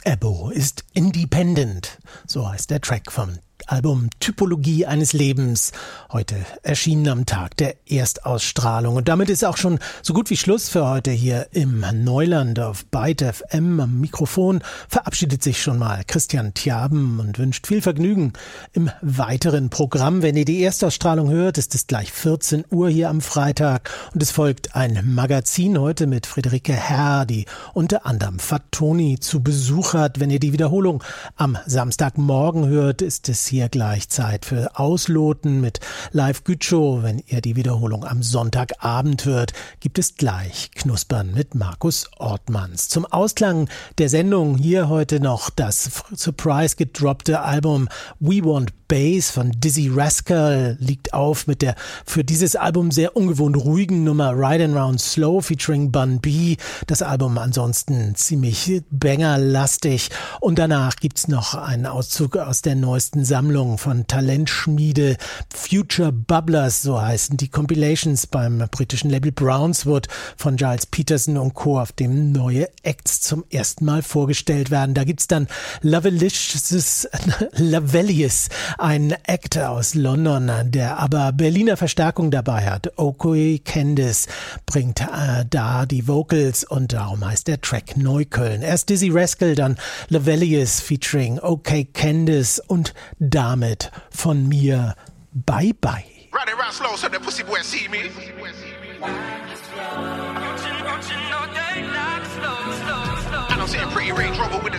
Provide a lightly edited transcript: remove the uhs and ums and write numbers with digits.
Ebo ist independent, so heißt der Track vom Album Typologie eines Lebens, heute erschienen am Tag der Erstausstrahlung. Und damit ist auch schon so gut wie Schluss für heute hier im Neuland auf Byte FM. Am Mikrofon verabschiedet sich schon mal Christian Tjaben und wünscht viel Vergnügen im weiteren Programm. Wenn ihr die Erstausstrahlung hört, ist es gleich 14 Uhr hier am Freitag und es folgt ein Magazin heute mit Friederike Herr, die unter anderem Fatoni zu Besuch hat. Wenn ihr die Wiederholung am Samstagmorgen hört, ist es hier gleich Zeit für Ausloten mit Live Gütschow. Wenn ihr die Wiederholung am Sonntagabend hört, gibt es gleich Knuspern mit Markus Ortmanns. Zum Ausklang der Sendung hier heute noch das Surprise gedroppte Album We Want Bass von Dizzy Rascal liegt auf mit der für dieses Album sehr ungewohnt ruhigen Nummer Ride and Round Slow featuring Bun B. Das Album ansonsten ziemlich bangerlastig und danach gibt's noch einen Auszug aus der neuesten Sammlung von Talentschmiede Future Bubblers, so heißen die Compilations beim britischen Label Brownswood von Giles Peterson und Co., auf dem neue Acts zum ersten Mal vorgestellt werden. Da gibt's dann Lavelius, ein Act aus London, der aber Berliner Verstärkung dabei hat. OK Candice bringt da die Vocals und darum heißt der Track Neukölln. Erst Dizzy Rascal, dann Lavelius featuring OK Candice und damit von mir Bye Bye. Ride it round slow so the pussy boy see me. I don't see a pretty Range Rover with a